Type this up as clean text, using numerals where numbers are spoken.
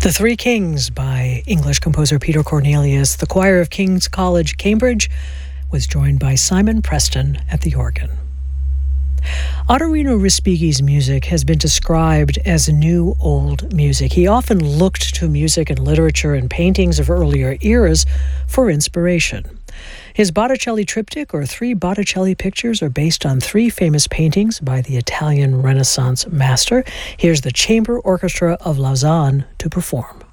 The Three Kings by English composer Peter Cornelius. The choir of King's College, Cambridge, was joined by Simon Preston at the organ. Ottorino Respighi's music has been described as new old music. He often looked to music and literature and paintings of earlier eras for inspiration. His Botticelli triptych, or three Botticelli pictures, are based on three famous paintings by the Italian Renaissance master. Here's the Chamber Orchestra of Lausanne to perform.